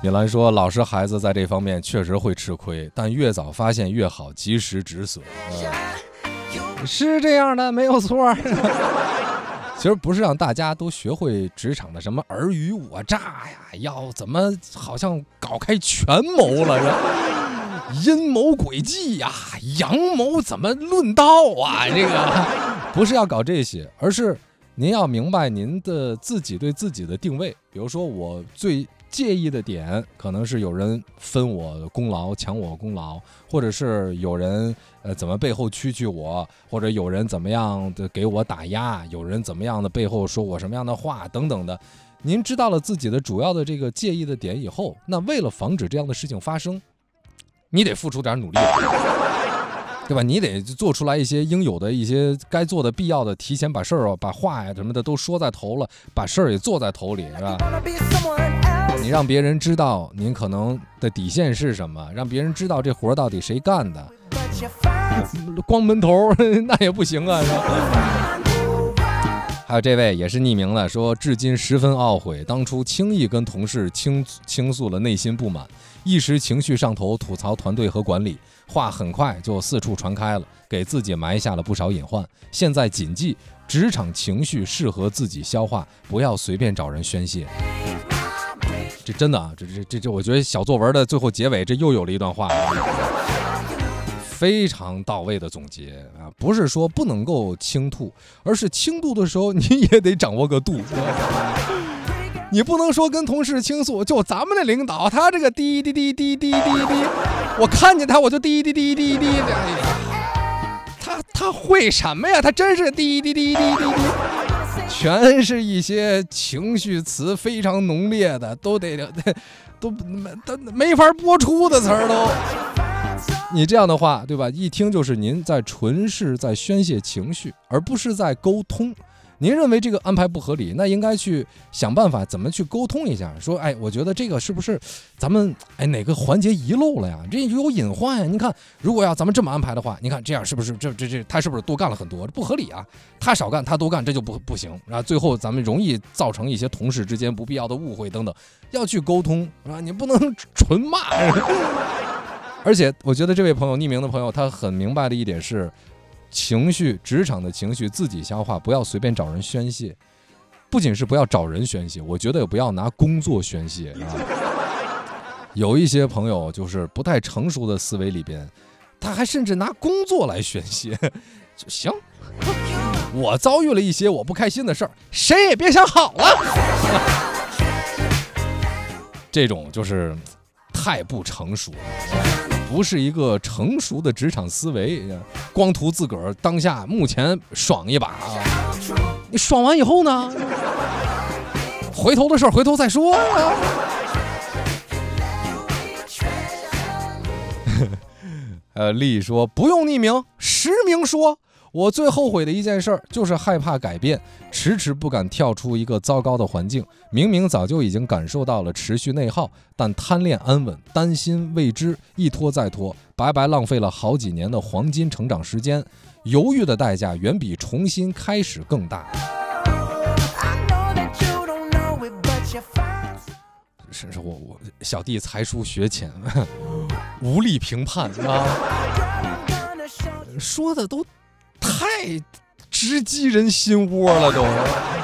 米兰说，老实孩子在这方面确实会吃亏，但越早发现越好，及时止损。是这样的，没有错。其实不是让大家都学会职场的什么尔虞我诈呀，要怎么好像搞开权谋了，是吧？阴谋诡计呀，阳谋怎么论道啊？这个不是要搞这些，而是您要明白您的自己对自己的定位。比如说，我最介意的点可能是有人分我功劳，抢我功劳，或者是有人怎么背后蛐我，或者有人怎么样的给我打压，有人怎么样的背后说我什么样的话等等的。您知道了自己的主要的这个介意的点以后，那为了防止这样的事情发生，你得付出点努力，对吧？你得做出来一些应有的一些该做的必要的，提前把事儿把话呀什么的都说在头了，把事儿也做在头里，是吧？你让别人知道您可能的底线是什么，让别人知道这活到底谁干的，光闷头那也不行啊，是吧？还有这位也是匿名的，说至今十分懊悔，当初轻易跟同事倾诉了内心不满，一时情绪上头吐槽团队和管理，话很快就四处传开了，给自己埋下了不少隐患。现在谨记，职场情绪适合自己消化，不要随便找人宣泄。这真的啊，这，我觉得小作文的最后结尾，这又有了一段话，非常到位的总结啊！不是说不能够倾吐，而是倾吐的时候你也得掌握个度。你不能说跟同事倾诉，就咱们的领导，他这个滴滴滴滴滴滴滴，我看见他我就滴滴滴滴滴的，他会什么呀？他真是滴滴滴滴滴滴。全是一些情绪词非常浓烈的，都没法播出的词儿都。你这样的话，对吧？一听就是您纯是在宣泄情绪，而不是在沟通。您认为这个安排不合理，那应该去想办法怎么去沟通一下，说我觉得这个是不是咱们哪个环节遗漏了呀？这有隐患呀！您看，如果要咱们这么安排的话，您看这样是不是这他是不是多干了很多？不合理啊！他少干他多干，这就不行啊！最后咱们容易造成一些同事之间不必要的误会等等，要去沟通啊！你不能纯骂。而且我觉得这位朋友，匿名的朋友，他很明白的一点是，情绪，职场的情绪自己消化，不要随便找人宣泄。不仅是不要找人宣泄，我觉得也不要拿工作宣泄啊。有一些朋友就是不太成熟的思维里边，他还甚至拿工作来宣泄，就行。我遭遇了一些我不开心的事儿，谁也别想好了。这种就是太不成熟了。不是一个成熟的职场思维，光图自个儿当下目前爽一把啊！你爽完以后呢？回头的事儿回头再说啊！丽说不用匿名，实名说。我最后悔的一件事就是害怕改变，迟迟不敢跳出一个糟糕的环境。明明早就已经感受到了持续内耗，但贪恋安稳，担心未知，一拖再拖，白白浪费了好几年的黄金成长时间。犹豫的代价远比重新开始更大。是我小弟才疏学浅，无力评判啊，说的都太直击人心窝了都。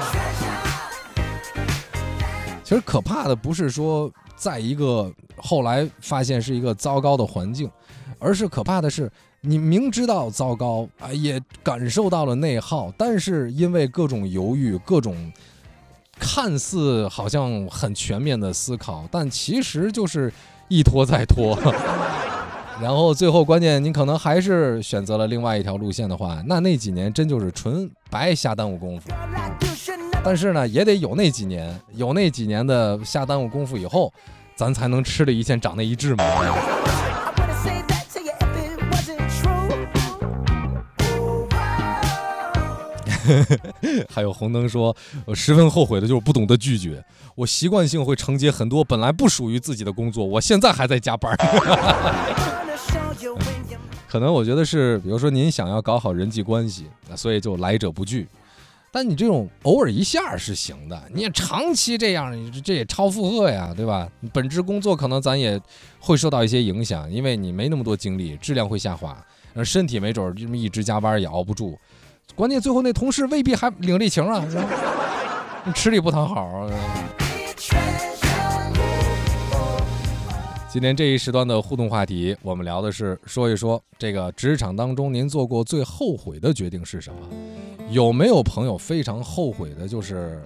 其实可怕的不是说在一个后来发现是一个糟糕的环境，而是可怕的是你明知道糟糕啊，也感受到了内耗，但是因为各种犹豫，各种看似好像很全面的思考，但其实就是一拖再拖。然后最后关键您可能还是选择了另外一条路线的话，那几年真就是纯白瞎耽误功夫。但是呢也得有那几年的瞎耽误功夫以后，咱才能吃的一堑长那一智嘛。还有红灯说，我十分后悔的就是不懂得拒绝，我习惯性会承接很多本来不属于自己的工作，我现在还在加班。可能我觉得是比如说您想要搞好人际关系，所以就来者不拒。 但你这种偶尔一下是行的，你也长期这样，这也超负荷呀，对吧？本职工作可能咱也会受到一些影响，因为你没那么多精力，质量会下滑，身体没准这么一直加班也熬不住。关键最后那同事未必还领这情啊，吃力不讨好。今天这一时段的互动话题，我们聊的是说一说这个职场当中您做过最后悔的决定是什么？有没有朋友非常后悔的，就是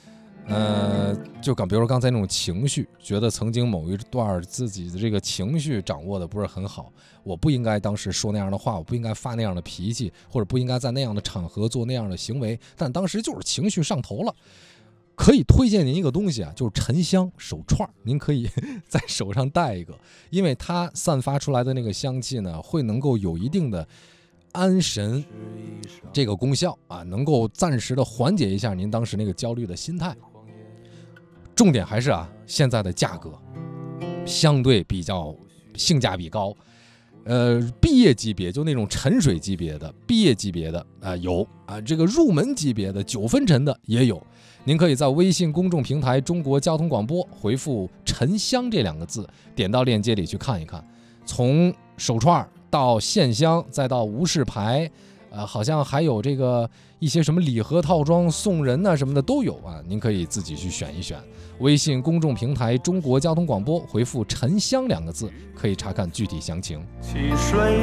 比如说刚才那种情绪，觉得曾经某一段自己的这个情绪掌握的不是很好，我不应该当时说那样的话，我不应该发那样的脾气，或者不应该在那样的场合做那样的行为，但当时就是情绪上头了。可以推荐您一个东西啊，就是沉香手串，您可以在手上戴一个，因为它散发出来的那个香气呢，会能够有一定的安神这个功效啊，能够暂时的缓解一下您当时那个焦虑的心态。重点还是现在的价格相对比较性价比高，毕业级别就那种沉水级别的，毕业级别的有这个入门级别的9分沉的也有。您可以在微信公众平台中国交通广播回复沉香这2个字，点到链接里去看一看，从手串到线香再到无事牌，好像还有这个一些什么礼盒套装送人什么的都有您可以自己去选一选。微信公众平台中国交通广播回复沉香2个字，可以查看具体详情。